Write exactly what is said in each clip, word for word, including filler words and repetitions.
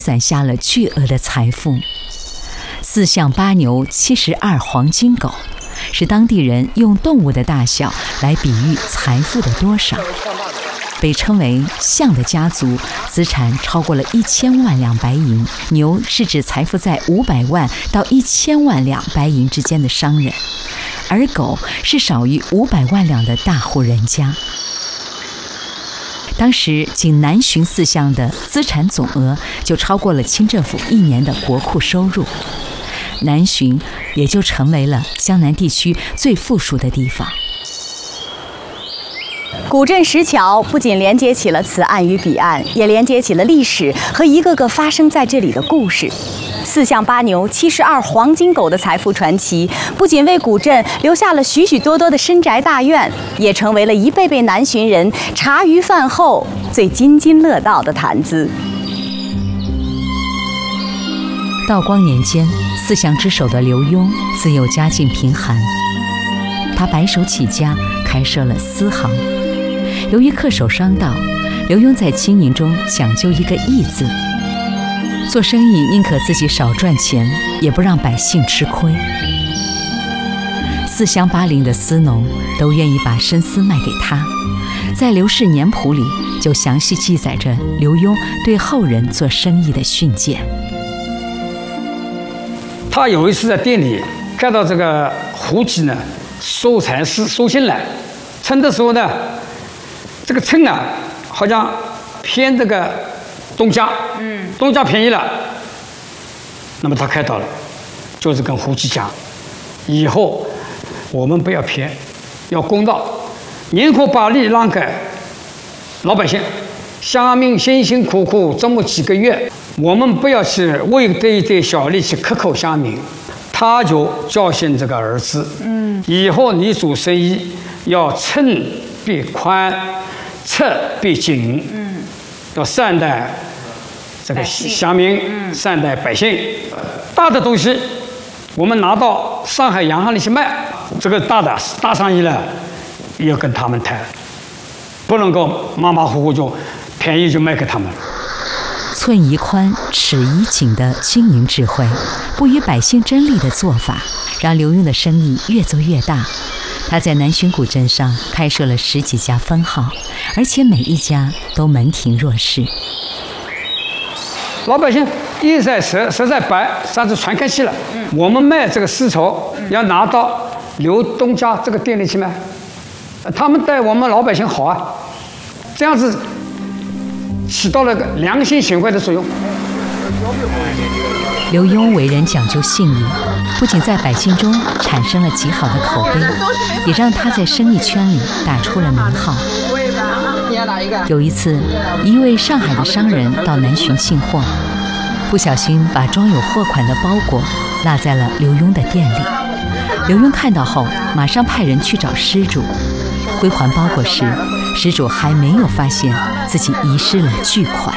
攒下了巨额的财富。四象八牛七十二黄金狗，是当地人用动物的大小来比喻财富的多少。被称为象的家族，资产超过了一千万两白银。牛是指财富在五百万到一千万两白银之间的商人，而狗是少于五百万两的大户人家。当时仅南浔四象的资产总额就超过了清政府一年的国库收入，南浔也就成为了江南地区最富庶的地方。 古镇石桥不仅连接起了此岸与彼岸，也连接起了历史和一个个发生在这里的故事。四象八牛七十二黄金狗的财富传奇，不仅为古镇留下了许许多多的深宅大院，也成为了一辈辈南浔人茶余饭后最津津乐道的谈资。 道光年间，四象之首的刘墉自幼家境贫寒，他白手起家，开设了丝行。由于恪守商道，刘墉在经营中讲究一个义字，做生意宁可自己少赚钱，也不让百姓吃亏。四乡八邻的丝农都愿意把生丝卖给他。在《刘氏年谱》里就详细记载着刘墉对后人做生意的训诫。 他有一次在店里看到这个胡姬呢收蚕丝收进来，称的时候呢，这个称啊好像偏这个东家，嗯，东家便宜了。那么他看到了，就是跟胡姬讲，以后我们不要偏，要公道，宁可把利让给老百姓，乡民辛辛苦苦这么几个月，我们不要去为这一点小利去克扣乡民。他就教训这个儿子，嗯，以后你做生意要称必宽，测必紧，嗯，要善待这个乡民，嗯，善待百姓。大的东西我们拿到上海洋行里去卖，这个大的大生意呢要跟他们谈，不能够马马虎虎就便宜就卖给他们。 寸宜宽，尺宜紧的经营智慧，不与百姓争利的做法，让刘墉的生意越做越大。他在南浔古镇上开设了十几家分号，而且每一家都门庭若市。 老百姓一在实实在白，上次传开去了，嗯，我们卖这个丝绸，嗯，要拿到刘东家这个店里去卖，他们对我们老百姓好啊，这样子起到了个良性循环的作用。 刘墉为人讲究信义，不仅在百姓中产生了极好的口碑，也让他在生意圈里打出了名号。有一次，一位上海的商人到南浔进货，不小心把装有货款的包裹落在了刘墉的店里。刘墉看到后，马上派人去找失主。归还包裹时，失主还没有发现自己遗失了巨款。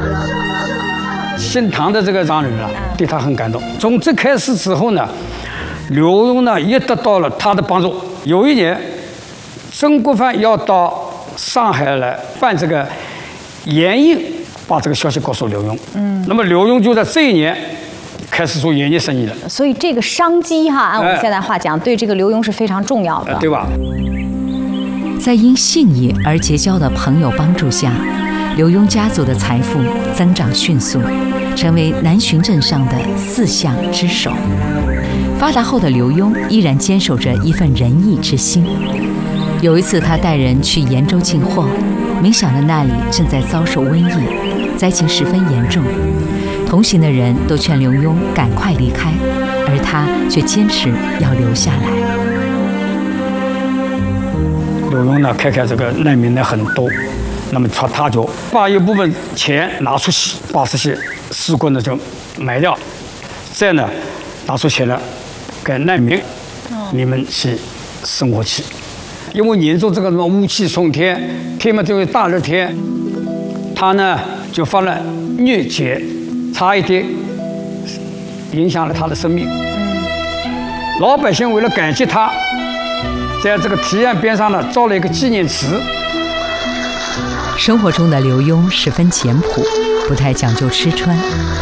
姓唐的这个商人啊，对他很感动。从这开始之后呢，刘墉呢也得到了他的帮助。有一年，曾国藩要到上海来办这个盐印，把这个消息告诉刘墉。嗯，那么刘墉就在这一年开始做盐业生意了。 所以这个商机哈，按我们现在话讲，哎，对这个刘墉是非常重要的， 对吧？ 在因信义而结交的朋友帮助下，刘墉家族的财富增长迅速，成为南浔镇上的四象之首。发达后的刘墉依然坚守着一份仁义之心。有一次，他带人去延州进货，没想到那里正在遭受瘟疫，灾情十分严重。同行的人都劝刘墉赶快离开，而他却坚持要留下来。 刘墉呢，看看这个难民呢很多，那么他他就把一部分钱拿出去，把这些尸骨呢就埋掉，再呢拿出钱呢给难民，你们去生活去。因为年中这个什么雾气冲天，天嘛就是大热天，他呢就发了疟疾，差一点影响了他的生命。老百姓为了感激他，在这个堤岸边上呢造了一个纪念祠。 生活中的刘墉十分简朴，不太讲究吃穿，